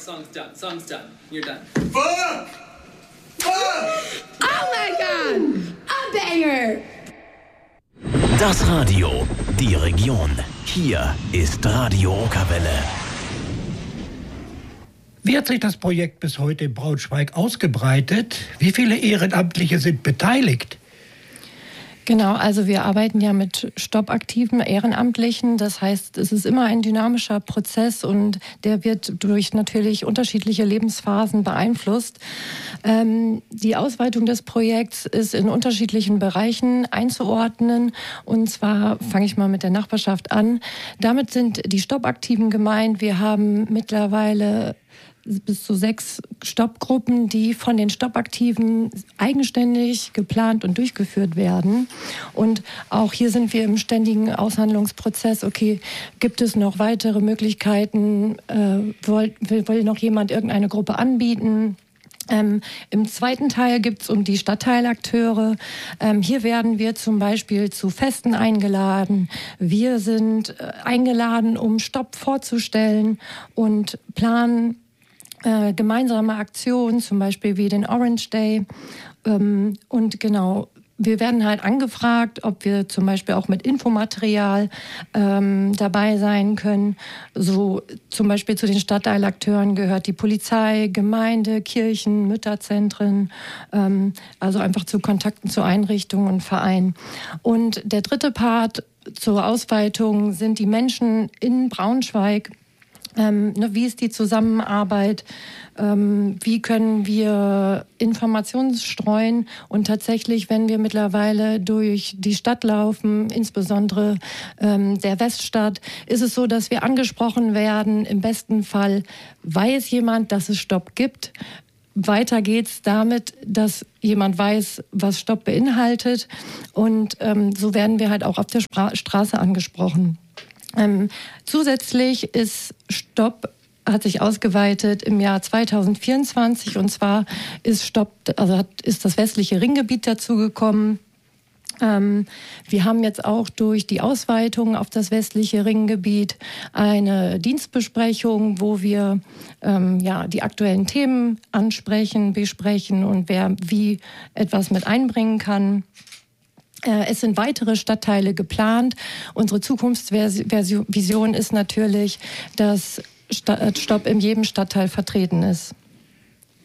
Song's done. Song's done. You're done. Fuck! Fuck! Oh my God! A banger! Das Radio, die Region. Hier ist Radio Okerwelle. Wie hat sich das Projekt bis heute in Braunschweig ausgebreitet? Wie viele Ehrenamtliche sind beteiligt? Genau, also wir arbeiten ja mit stoppaktiven Ehrenamtlichen. Das heißt, es ist immer ein dynamischer Prozess und der wird durch natürlich unterschiedliche Lebensphasen beeinflusst. Die Ausweitung des Projekts ist in unterschiedlichen Bereichen einzuordnen. Und zwar fange ich mal mit der Nachbarschaft an. Damit sind die Stoppaktiven gemeint. Wir haben mittlerweile bis zu 6 Stoppgruppen, die von den Stoppaktiven eigenständig geplant und durchgeführt werden. Und auch hier sind wir im ständigen Aushandlungsprozess. Okay, gibt es noch weitere Möglichkeiten? Will noch jemand irgendeine Gruppe anbieten? Im zweiten Teil gibt es um die Stadtteilakteure. Hier werden wir zum Beispiel zu Festen eingeladen. Wir sind eingeladen, um Stopp vorzustellen und planen gemeinsame Aktionen, zum Beispiel wie den Orange Day. Und genau, wir werden halt angefragt, ob wir zum Beispiel auch mit Infomaterial dabei sein können. So zum Beispiel zu den Stadtteilakteuren gehört die Polizei, Gemeinde, Kirchen, Mütterzentren, also einfach zu Kontakten zu Einrichtungen und Vereinen. Und der dritte Part zur Ausweitung sind die Menschen in Braunschweig. Wie ist die Zusammenarbeit? Wie können wir Informationen streuen? Und tatsächlich, wenn wir mittlerweile durch die Stadt laufen, insbesondere der Weststadt, ist es so, dass wir angesprochen werden. Im besten Fall weiß jemand, dass es Stopp gibt. Weiter geht's damit, dass jemand weiß, was Stopp beinhaltet. Und so werden wir halt auch auf der Straße angesprochen. Zusätzlich ist Stopp hat sich ausgeweitet im Jahr 2024 und zwar ist das westliche Ringgebiet dazugekommen. Wir haben jetzt auch durch die Ausweitung auf das westliche Ringgebiet eine Dienstbesprechung, wo wir die aktuellen Themen besprechen und wer wie etwas mit einbringen kann. Es sind weitere Stadtteile geplant. Unsere Zukunftsvision ist natürlich, dass Stopp in jedem Stadtteil vertreten ist.